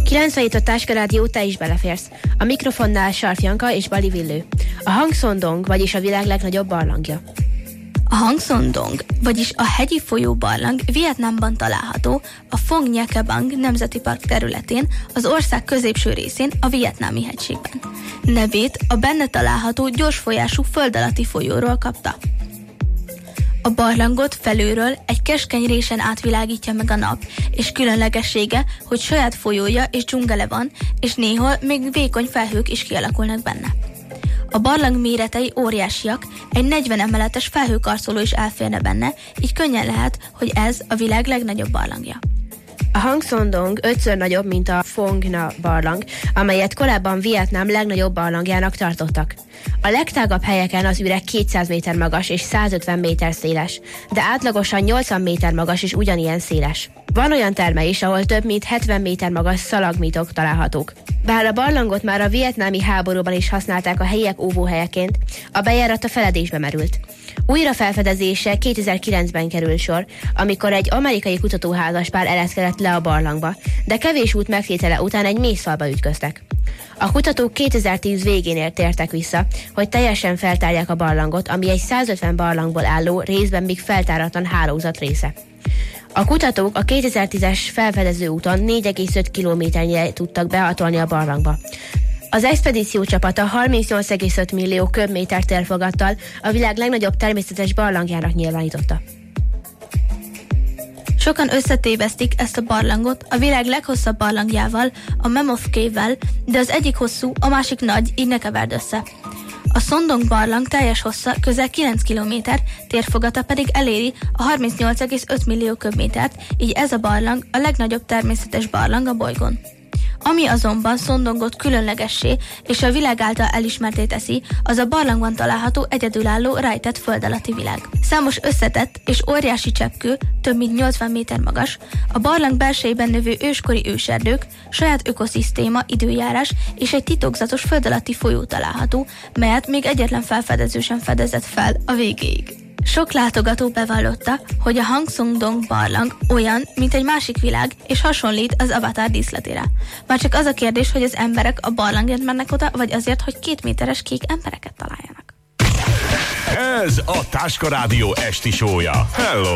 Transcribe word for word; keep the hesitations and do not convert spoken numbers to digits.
kilencvenhét a Táska Rádió, te is beleférsz. A mikrofonnál Sarf Janka és Bali Villő. A Hang Son Doong, vagyis a világ legnagyobb barlangja. A Hang Son Doong, vagyis a hegyi folyó barlang Vietnámban található, a Phong Nha Bang Nemzeti Park területén, az ország középső részén, a Vietnámi hegységben. Nevét a benne található gyorsfolyású föld alatti folyóról kapta. A barlangot felülről egy keskeny résen átvilágítja meg a nap, és különlegessége, hogy saját folyója és dzsungele van, és néhol még vékony felhők is kialakulnak benne. A barlang méretei óriásiak, egy negyven emeletes felhőkarcoló is elférne benne, így könnyen lehet, hogy ez a világ legnagyobb barlangja. A Hang Son Doong ötször nagyobb, mint a Phong Nha barlang, amelyet korábban Vietnám legnagyobb barlangjának tartottak. A legtágabb helyeken az üreg kétszáz méter magas és százötven méter széles, de átlagosan nyolcvan méter magas és ugyanilyen széles. Van olyan terme is, ahol több mint hetven méter magas szalagmitok találhatók. Bár a barlangot már a vietnámi háborúban is használták a helyiek óvóhelyeként, a bejárat a feledésbe merült. Újra felfedezése kétezer-kilencben került sor, amikor egy amerikai kutatóházaspár ereszkedett le a barlangba, de kevés út megtétele után egy mészfalba ütköztek. A kutatók kétezer-tíz végén tértek vissza, hogy teljesen feltárják a barlangot, ami egy százötven barlangból álló, részben még feltáratlan hálózat része. A kutatók a kétezer-tízes felfedező úton négy egész öt kilométernyire tudtak behatolni a barlangba. Az expedíció csapata harmincnyolc egész öt millió köbméter térfogattal a világ legnagyobb természetes barlangjának nyilvánította. Sokan összetévesztik ezt a barlangot a világ leghosszabb barlangjával, a Mammoth Cave-vel, de az egyik hosszú, a másik nagy, így ne keverd össze. A Son Doong barlang teljes hossza közel kilenc kilométer, térfogata pedig eléri a harmincnyolc egész öt millió köbmétert, így ez a barlang a legnagyobb természetes barlang a bolygón. Ami azonban Son Doongot különlegessé és a világ által elismerté teszi, az a barlangban található egyedülálló rejtett föld alatti világ. Számos összetett és óriási cseppkő, több mint nyolcvan méter magas, a barlang belsejében növő őskori őserdők, saját ökoszisztéma, időjárás és egy titokzatos föld alatti folyó található, melyet még egyetlen felfedező sem fedezett fel a végéig. Sok látogató bevallotta, hogy a Hang Son Doong barlang olyan, mint egy másik világ, és hasonlít az Avatar díszletére. Már csak az a kérdés, hogy az emberek a barlangért mennek oda, vagy azért, hogy két méteres kék embereket találjanak. Ez a Táska Rádió esti show-ja. Hello!